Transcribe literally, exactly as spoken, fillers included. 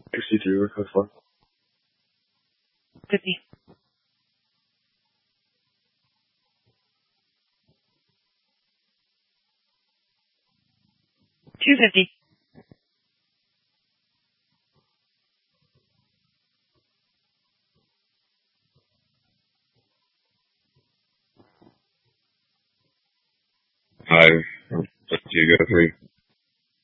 sixty-two, that's fine. fifty. two fifty. Five. Let's you go three.